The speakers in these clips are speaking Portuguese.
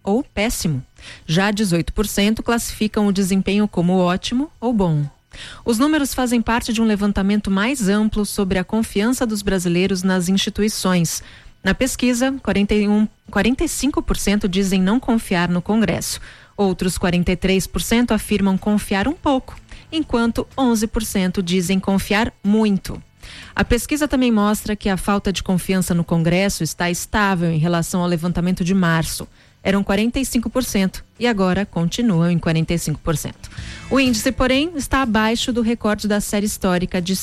ou péssimo. Já 18% classificam o desempenho como ótimo ou bom. Os números fazem parte de um levantamento mais amplo sobre a confiança dos brasileiros nas instituições. Na pesquisa, 45% dizem não confiar no Congresso. Outros 43% afirmam confiar um pouco, enquanto 11% dizem confiar muito. A pesquisa também mostra que a falta de confiança no Congresso está estável em relação ao levantamento de março. Eram 45% e agora continuam em 45%. O índice, porém, está abaixo do recorde da série histórica de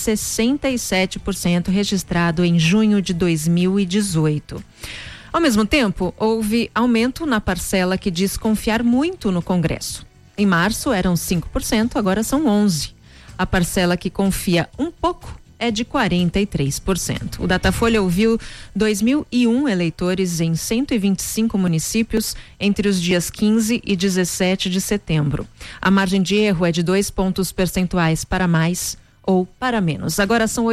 67% registrado em junho de 2018. Ao mesmo tempo, houve aumento na parcela que diz confiar muito no Congresso. Em março eram 5%, agora são 11%. A parcela que confia um pouco é de 43%. O Datafolha ouviu 2.001 eleitores em 125 municípios entre os dias 15 e 17 de setembro. A margem de erro é de 2 pontos percentuais para mais ou para menos. Agora são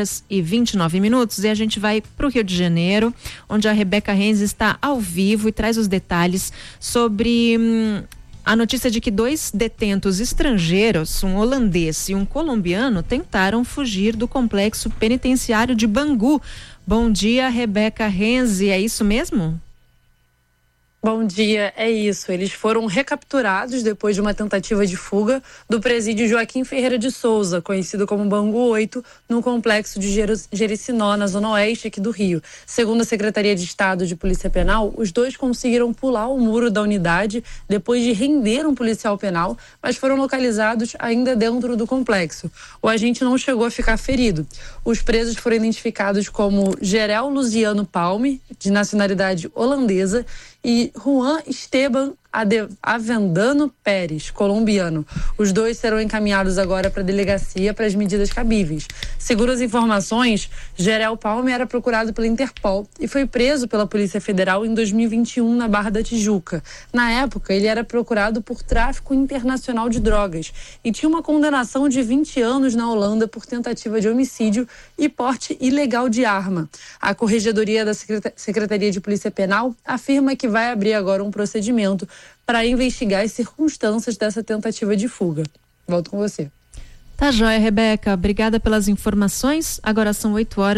8h29 e a gente vai para o Rio de Janeiro, onde a Rebeca Renz está ao vivo e traz os detalhes sobre a notícia de que 2 detentos estrangeiros, um holandês e um colombiano, tentaram fugir do complexo penitenciário de Bangu. Bom dia, Rebeca Renz, é isso mesmo? Bom dia, é isso. Eles foram recapturados depois de uma tentativa de fuga do presídio Joaquim Ferreira de Souza, conhecido como Bangu 8, no complexo de Jericinó, na zona oeste aqui do Rio. Segundo a Secretaria de Estado de Polícia Penal, os 2 conseguiram pular o muro da unidade depois de render um policial penal, mas foram localizados ainda dentro do complexo. O agente não chegou a ficar ferido. Os presos foram identificados como Gerel Luciano Palme, de nacionalidade holandesa, e Juan Esteban Avendano Pérez, colombiano. Os 2 serão encaminhados agora para a delegacia para as medidas cabíveis. Segundo as informações, Gerel Palme era procurado pela Interpol e foi preso pela Polícia Federal em 2021 na Barra da Tijuca. Na época, ele era procurado por tráfico internacional de drogas e tinha uma condenação de 20 anos na Holanda por tentativa de homicídio e porte ilegal de arma. A Corregedoria da Secretaria de Polícia Penal afirma que vai abrir agora um procedimento para investigar as circunstâncias dessa tentativa de fuga. Volto com você. Tá joia, Rebeca. Obrigada pelas informações. Agora são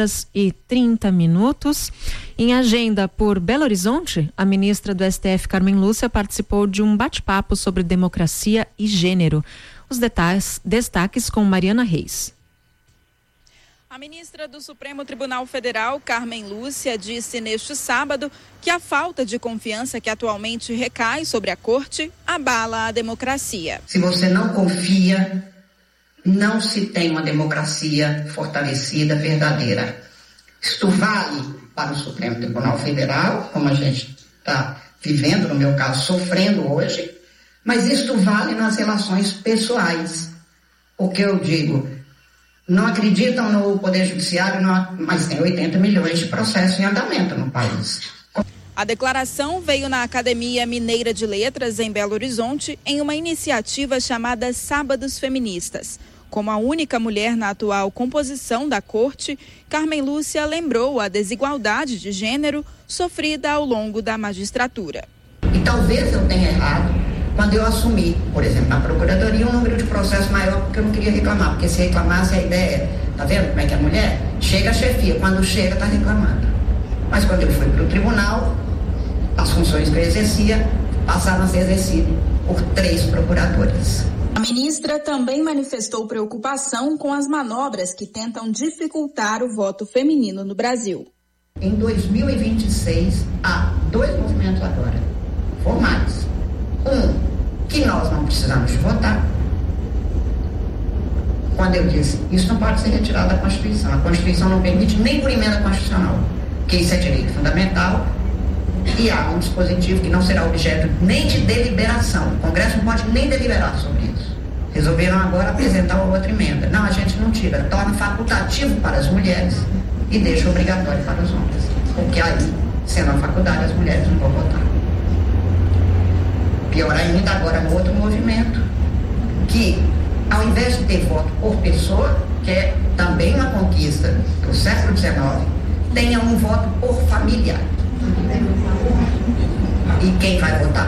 8h30. Em agenda por Belo Horizonte, a ministra do STF, Carmen Lúcia, participou de um bate-papo sobre democracia e gênero. Os destaques com Mariana Reis. A ministra do Supremo Tribunal Federal, Carmen Lúcia, disse neste sábado que a falta de confiança que atualmente recai sobre a corte abala a democracia. Se você não confia, não se tem uma democracia fortalecida, verdadeira. Isto vale para o Supremo Tribunal Federal, como a gente está vivendo, no meu caso, sofrendo hoje, mas isto vale nas relações pessoais. O que eu digo, não acreditam no Poder Judiciário, mas tem 80 milhões de processos em andamento no país. A declaração veio na Academia Mineira de Letras, em Belo Horizonte, em uma iniciativa chamada Sábados Feministas. Como a única mulher na atual composição da corte, Carmen Lúcia lembrou a desigualdade de gênero sofrida ao longo da magistratura. E talvez eu tenha errado quando eu assumi, por exemplo, na Procuradoria, um número de processos maior, porque eu não queria reclamar, porque se reclamasse a ideia, tá vendo como é que é a mulher? Chega a chefia, quando chega tá reclamando. Mas quando eu fui para o tribunal, as funções que eu exercia passaram a ser exercidas por 3 procuradores. A ministra também manifestou preocupação com as manobras que tentam dificultar o voto feminino no Brasil. Em 2026, há 2 movimentos agora, formais. Que nós não precisamos de votar. Quando eu disse, isso não pode ser retirado da Constituição. A Constituição não permite nem por emenda constitucional, porque isso é direito fundamental e há um dispositivo que não será objeto nem de deliberação. O Congresso não pode nem deliberar sobre isso. Resolveram agora apresentar uma outra emenda. Não, a gente não tira, torna facultativo para as mulheres e deixa obrigatório para os homens. Porque aí, sendo a faculdade, as mulheres não vão votar. Pior ainda, agora um outro movimento, que ao invés de ter voto por pessoa, que é também uma conquista do século XIX, tenha um voto por familiar. E quem vai votar